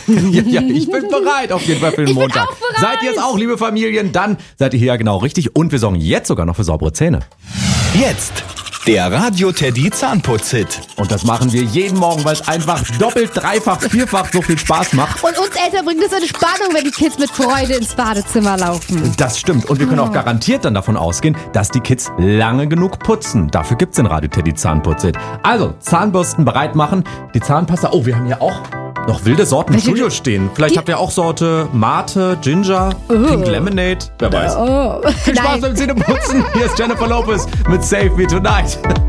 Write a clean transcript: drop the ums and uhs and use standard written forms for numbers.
Ja, ich bin bereit auf jeden Fall für den Montag. Bin auch bereit. Seid ihr es auch, liebe Familien? Dann seid ihr hier ja genau richtig. Und wir sorgen jetzt sogar noch für saubere Zähne. Jetzt der Radio Teddy Zahnputz-Hit. Und das machen wir jeden Morgen, weil es einfach doppelt, dreifach, vierfach so viel Spaß macht. Und uns Eltern bringt es eine Spannung, wenn die Kids mit Freude ins Badezimmer laufen. Das stimmt. Und wir können auch garantiert dann davon ausgehen, dass die Kids lange genug putzen. Dafür gibt's den Radio Teddy Zahnputz-Hit. Also, Zahnbürsten bereit machen. Die Zahnpasta. Oh, wir haben hier auch noch wilde Sorten im Studio stehen. Vielleicht habt ihr auch Sorte Mate, Ginger, Pink Lemonade. Wer weiß. Viel Spaß beim Zähneputzen. Hier ist Jennifer Lopez mit Save Me Tonight.